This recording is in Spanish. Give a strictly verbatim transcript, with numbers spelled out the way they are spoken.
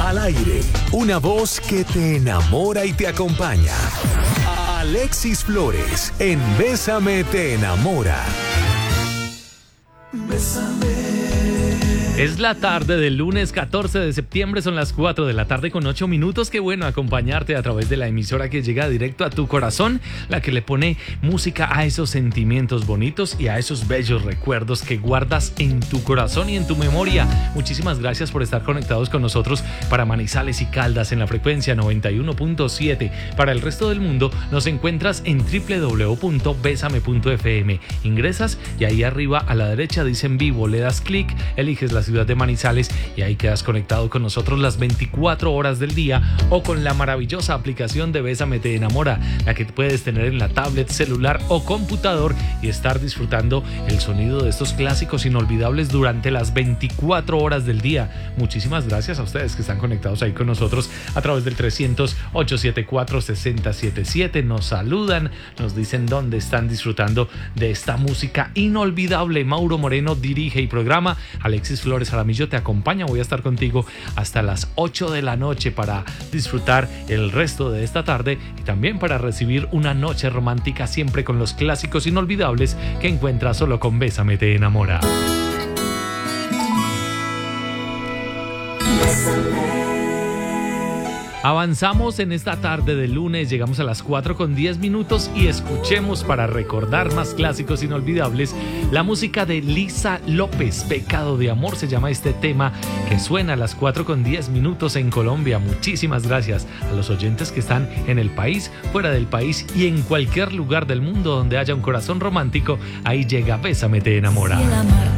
Al aire, una voz que te enamora y te acompaña. Alexis Flores, en Bésame te enamora. Bésame. Es la tarde del lunes catorce de septiembre, son las cuatro de la tarde con ocho minutos. Qué bueno acompañarte a través de la emisora que llega directo a tu corazón, la que le pone música a esos sentimientos bonitos y a esos bellos recuerdos que guardas en tu corazón y en tu memoria. Muchísimas gracias por estar conectados con nosotros para Manizales y Caldas en la frecuencia noventa y uno punto siete. Para el resto del mundo nos encuentras en doble u doble u doble u punto besame punto efe eme. Ingresas y ahí arriba a la derecha dice en vivo, le das clic, eliges la ciudad de Manizales y ahí quedas conectado con nosotros las veinticuatro horas del día o con la maravillosa aplicación de Bésame te enamora, la que puedes tener en la tablet, celular o computador y estar disfrutando el sonido de estos clásicos inolvidables durante las veinticuatro horas del día. Muchísimas gracias a ustedes que están conectados ahí con nosotros a través del trescientos, ochocientos setenta y cuatro, sesenta setenta y siete. Nos saludan, nos dicen dónde están disfrutando de esta música inolvidable. Mauro Moreno dirige y programa, Alexis Flores Jaramillo te acompaña. Voy a estar contigo hasta las ocho de la noche para disfrutar el resto de esta tarde y también para recibir una noche romántica siempre con los clásicos inolvidables que encuentras solo con Bésame te enamora. Avanzamos en esta tarde de lunes, llegamos a las cuatro con diez minutos y escuchemos para recordar más clásicos inolvidables la música de Lisa López. Pecado de amor se llama este tema que suena a las cuatro con diez minutos en Colombia. Muchísimas gracias a los oyentes que están en el país, fuera del país y en cualquier lugar del mundo donde haya un corazón romántico. Ahí llega Bésame te enamora.